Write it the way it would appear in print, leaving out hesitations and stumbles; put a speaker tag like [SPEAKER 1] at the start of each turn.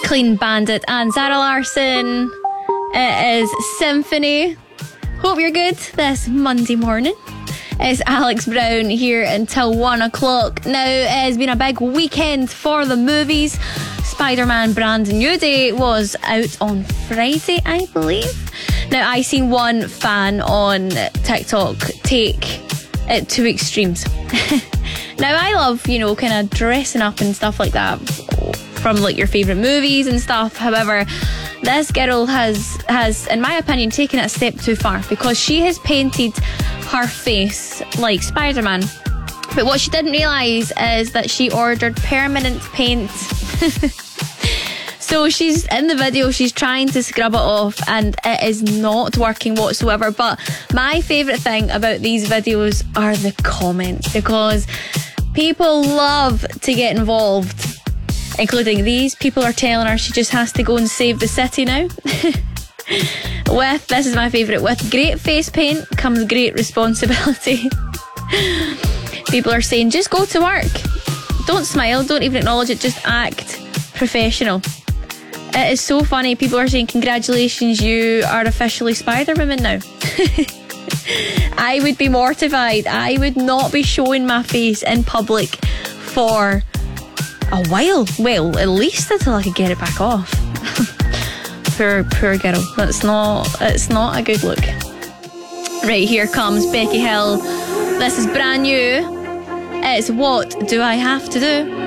[SPEAKER 1] Clean Bandit and Zara Larsson. It is Symphony. Hope you're good this Monday morning. It's Alex Brown here until 1 o'clock. Now, it has been a big weekend for the movies. Spider-Man Brand New Day was out on Friday, I believe. Now, I seen one fan on TikTok take it to extremes. Now, I love, kind of dressing up and stuff like that from like your favourite movies and stuff. However, this girl has, in my opinion, taken it a step too far, because she has painted her face like Spider-Man. But what she didn't realise is that she ordered permanent paint. So she's in the video, she's trying to scrub it off and it is not working whatsoever. But my favourite thing about these videos are the comments, because people love to get involved, including these. People are telling her she just has to go and save the city now. This is my favourite, with great face paint comes great responsibility. People are saying, just go to work. Don't smile, don't even acknowledge it, just act professional. It is so funny. People are saying, congratulations, you are officially Spider-Woman now. I would be mortified. I would not be showing my face in public for a while. Well, at least until I could get it back off. Poor girl. It's not a good look. Right, here comes Becky Hill. This is brand new. It's What Do I Have to Do?